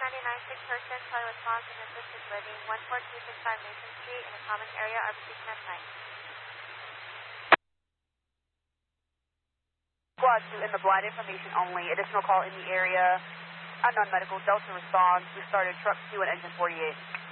99.6 person, Charlie response in assisted living, 14265 Mason Street in the common area, arbitration at night. Squad 2 in the blind information only, additional call in the area, unknown medical, Delta response, we started truck 2 and engine 48.